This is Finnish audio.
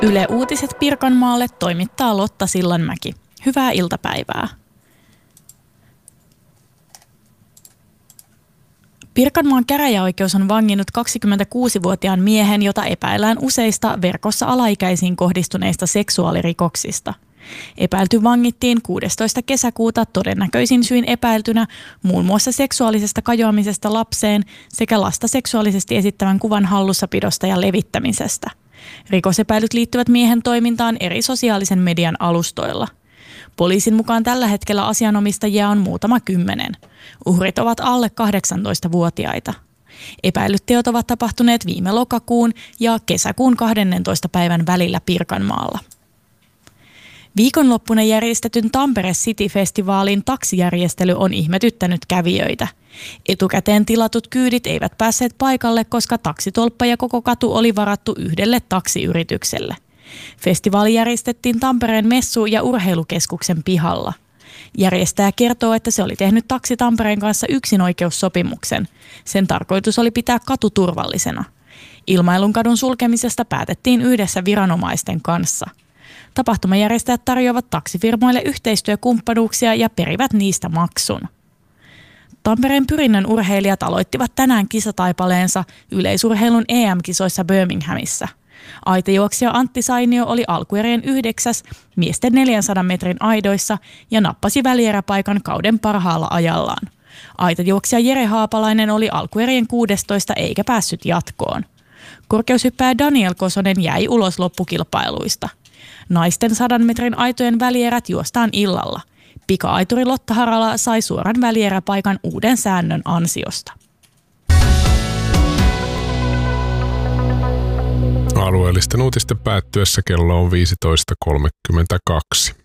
Yle Uutiset Pirkanmaalle toimittaa Lotta Sillanmäki. Hyvää iltapäivää. Pirkanmaan käräjäoikeus on vanginnut 26-vuotiaan miehen, jota epäillään useista verkossa alaikäisiin kohdistuneista seksuaalirikoksista. Epäilty vangittiin 16. kesäkuuta todennäköisin syin epäiltynä muun muassa seksuaalisesta kajoamisesta lapseen sekä lasta seksuaalisesti esittävän kuvan hallussapidosta ja levittämisestä. Rikosepäilyt liittyvät miehen toimintaan eri sosiaalisen median alustoilla. Poliisin mukaan tällä hetkellä asianomistajia on muutama 10. Uhrit ovat alle 18-vuotiaita. Epäillyt teot ovat tapahtuneet viime lokakuun ja kesäkuun 12. päivän välillä Pirkanmaalla. Viikonloppuna järjestetyn Tampere City-festivaalin taksijärjestely on ihmetyttänyt kävijöitä. Etukäteen tilatut kyydit eivät päässeet paikalle, koska taksitolppa ja koko katu oli varattu yhdelle taksiyritykselle. Festivaali järjestettiin Tampereen messu- ja urheilukeskuksen pihalla. Järjestäjä kertoo, että se oli tehnyt Taksi Tampereen kanssa yksinoikeussopimuksen. Sen tarkoitus oli pitää katu turvallisena. Ilmailun kadun sulkemisesta päätettiin yhdessä viranomaisten kanssa. Tapahtumajärjestäjät tarjoavat taksifirmoille yhteistyökumppanuuksia ja perivät niistä maksun. Tampereen Pyrinnön urheilijat aloittivat tänään kisataipaleensa yleisurheilun EM-kisoissa Birminghamissa. Aitajuoksija Antti Sainio oli alkuerien 9. miesten 400 metrin aidoissa ja nappasi välieräpaikan kauden parhaalla ajallaan. Aitajuoksija Jere Haapalainen oli alkuerien 16. eikä päässyt jatkoon. Korkeushyppääjä Daniel Kosonen jäi ulos loppukilpailuista. Naisten 100 metrin aitojen välierät juostaan illalla. Pika-aituri Lotta Harala sai suoran välieräpaikan uuden säännön ansiosta. Alueellisten uutisten päättyessä kello on 15.32.